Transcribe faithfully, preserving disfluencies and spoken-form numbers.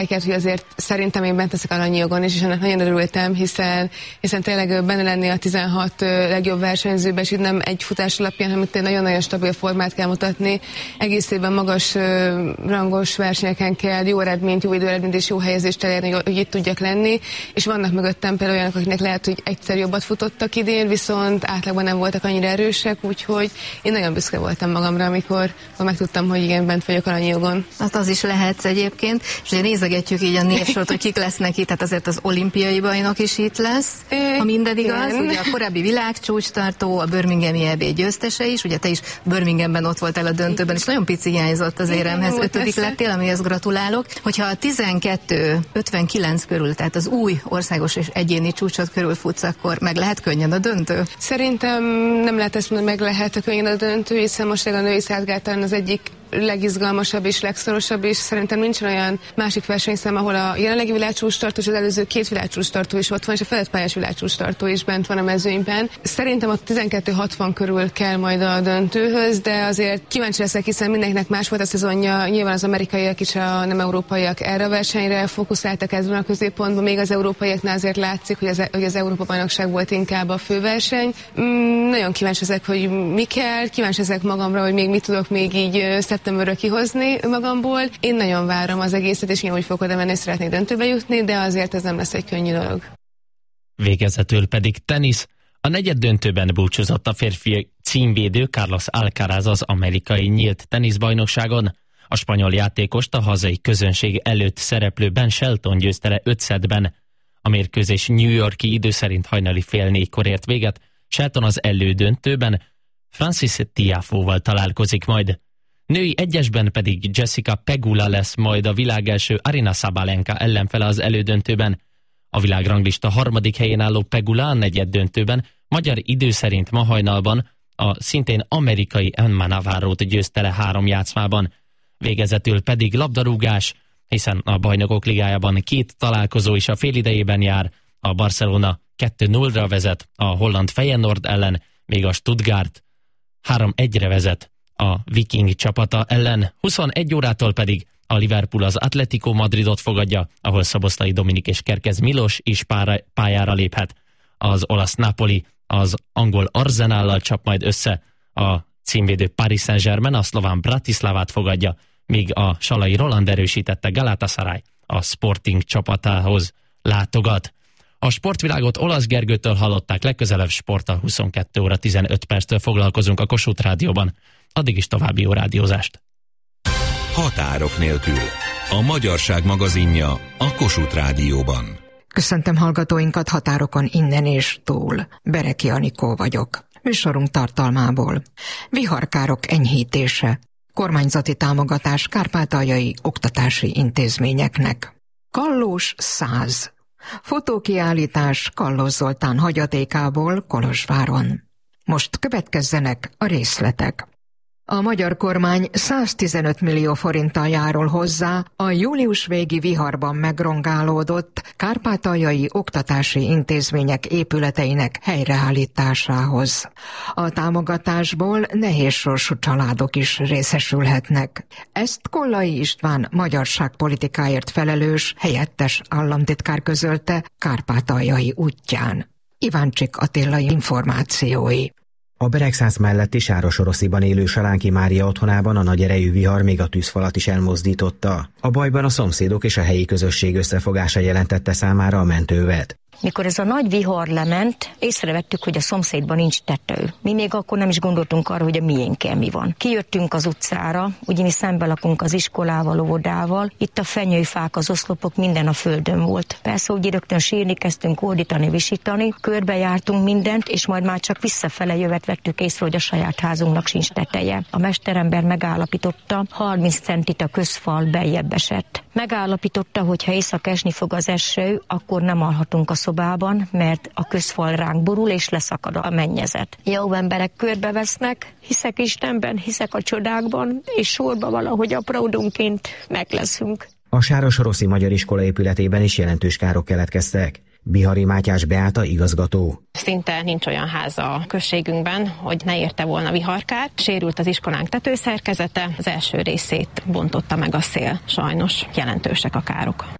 hogy azért szerintem én bent leszek alanyi jogon is, és ennek nagyon örültem, hiszen, hiszen tényleg benne lenni a tizenhat legjobb versenyzőben, és itt nem egy futás alapján, hanem itt nagyon-nagyon stabil formát kell mutatni. Egész évben magas rangos versenyeken kell jó eredményt, jó időeredményt és jó helyezést elérni, hogy itt tudjak lenni, és vannak mögöttem például olyanok, akiknek lehet, hogy egyszer jobbat futottak idén, viszont átlagban nem voltak annyira erősek, úgyhogy én nagyon büszke voltam magamra, amikor megtudtam, hogy igen, bent vagyok alanyi jogon. Azt az is lehetsz egyébként, és ugye nézegetjük így a névsort, hogy kik lesznek itt, tehát azért az olimpiai bajnok is itt lesz, ha minden igaz. Ugye a korábbi világcsúcstartó, a Birminghami é bé győztese is, ugye te is Birminghamben ott voltál a döntőben, és nagyon pici hiányzott az éremhez, ötödik lettél, amihez gratulálok. Hogyha a tizenkettő ötvenkilenc körül, tehát az új országos és egyéni csúcsot körül futsz, akkor meg lehet könnyen a döntő? Szerintem nem lehet ezt mondani, meg lehet a könnyen a döntő, hiszen most a női szátgáltalán az egyik legizgalmasabb és legszorosabb, és szerintem nincs olyan másik versenyszám, ahol a jelenlegi világcsúcstartó és az előző két világcsúcstartó is ott van, és a fedettpályás világcsúcstartó is bent van a mezőnyben. Szerintem a tizenkettő hatvan körül kell majd a döntőhöz, de azért kíváncsi leszek, hiszen mindenkinek más volt a szezonja. Nyilván az amerikaiak is, a nem európaiak erre a versenyre fókuszáltak ezen a középpontban, még az európaiaknál azért látszik, hogy az, hogy az Európa-bajnokság volt inkább a főverseny. Mm, nagyon kíváncsi leszek, hogy mi kell, kíváncsi leszek magamra, hogy még mit tudok még így szeptemberre kihozni magamból. Én nagyon várom az egészet, és én úgy fogok oda menni, szeretnék döntőbe jutni, de azért ez nem lesz egy könnyű dolog. Végezetül pedig tenisz. A negyed döntőben búcsúzott a férfi címvédő Carlos Alcaraz az amerikai nyílt teniszbajnokságon. A spanyol játékost a hazai közönség előtt szereplő Ben Shelton győzte le öt szettben. A mérkőzés New York-i idő szerint hajnali fél négykor ért véget. Shelton az elődöntőben Francis Tiafoe-val találkozik majd. Női egyesben pedig Jessica Pegula lesz majd a világ első Aryna Sabalenka ellenfele az elődöntőben. A világranglista harmadik helyén álló Pegula a negyed döntőben magyar idő szerint ma hajnalban a szintén amerikai Emma Navarrót győzte le három játszmában. Végezetül pedig labdarúgás, hiszen a Bajnokok Ligájában két találkozó is a félidejében jár. A Barcelona kettő nullra vezet a holland Feyenoord ellen, még a Stuttgart három egyre vezet a Viking csapata ellen. huszonegy órától pedig a Liverpool az Atletico Madridot fogadja, ahol Szoboszlai Dominik és Kerkez Milos is pályára léphet. Az olasz Napoli az angol Arsenállal csap majd össze, a címvédő Paris Saint-Germain a szlován Bratislavát fogadja, míg a salai Roland erősítette Galatasaray a Sporting csapatához látogat. A sportvilágot Olasz Gergőtől hallották, legközelebb sporttal huszonkettő óra tizenöt perctől foglalkozunk a Kossuth Rádióban. Addig is további jó rádiózást. Határok nélkül. A magyarság magazinja a Kossuth Rádióban. Köszöntöm hallgatóinkat határokon innen és túl. Bereki Anikó vagyok. Műsorunk tartalmából. Viharkárok enyhítése. Kormányzati támogatás kárpátaljai oktatási intézményeknek. Kallós száz. Fotókiállítás Kallós Zoltán hagyatékából Kolozsváron. Most következzenek a részletek. A magyar kormány száztizenöt millió forinttal járul hozzá a július végi viharban megrongálódott kárpátaljai oktatási intézmények épületeinek helyreállításához. A támogatásból nehézsorsú családok is részesülhetnek. Ezt Kollai István magyarságpolitikáért felelős helyettes államtitkár közölte Kárpátaljai útján. Iváncsik Attila információi. A Beregszász melletti Sárosorosziban élő Salánki Mária otthonában a nagy erejű vihar még a tűzfalat is elmozdította. A bajban a szomszédok és a helyi közösség összefogása jelentette számára a mentővet. Mikor ez a nagy vihar lement, észrevettük, hogy a szomszédban nincs tető. Mi még akkor nem is gondoltunk arra, hogy a miénkkel mi van. Kijöttünk az utcára, ugyanis szembe lakunk az iskolával, óvodával. Itt a fenyőfák, az oszlopok, minden a földön volt. Persze, úgy rögtön sírni kezdtünk, ordítani, visítani, körbejártunk mindent, és majd már csak visszafele jövet vettük észre, hogy a saját házunknak sincs teteje. A mesterember megállapította, harminc centit a közfal beljebb esett. Megállapította, hogy ha éjszaka esni fog az eső, akkor nem alhatunk a szobában, mert a közfal ránk borul, és leszakad a mennyezet. Jó emberek körbevesznek, hiszek Istenben, hiszek a csodákban, és sorba valahogy apródonként meg leszünk. A Sárosoroszi Magyar Iskola épületében is jelentős károk keletkeztek. Bihari Mátyás Beáta igazgató. Szinte nincs olyan ház a községünkben, hogy ne érte volna viharkár. Sérült az iskolánk tetőszerkezete, az első részét bontotta meg a szél. Sajnos jelentősek a károk.